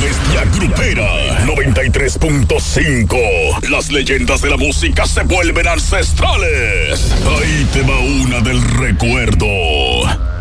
bestia grupera 93.5. Las leyendas de la música se vuelven ancestrales. Ahí te va una del recuerdo.